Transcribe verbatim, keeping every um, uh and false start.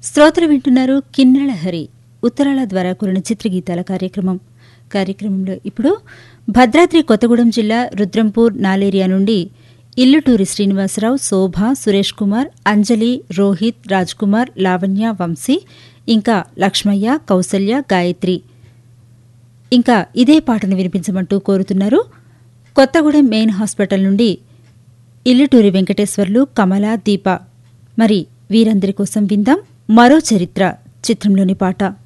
శ్రోతలు వింటున్నారు కిన్నెలహరి ఉత్తరాల ద్వారా కూడిన చిత్రగీతాల కార్యక్రమం. కార్యక్రమంలో ఇప్పుడు భద్రాద్రి కొత్తగూడెం జిల్లా రుద్రంపూర్ నాలేరియా నుండి ఇల్లుటూరి శ్రీనివాసరావు, శోభ, సురేష్ కుమార్, అంజలి, రోహిత్, రాజ్ కుమార్, లావణ్య, వంశీ, ఇంకా లక్ష్మయ్య, కౌసల్య, గాయత్రి ఇంకా ఇదే పాటను వినిపించమంటూ కోరుతున్నారు. కొత్తగూడెం మెయిన్ హాస్పిటల్ నుండి ఇల్లుటూరి వెంకటేశ్వర్లు, కమల, దీప. మరి వీరందరి కోసం విందాం మరో చరిత్ర చిత్రంలోని పాట.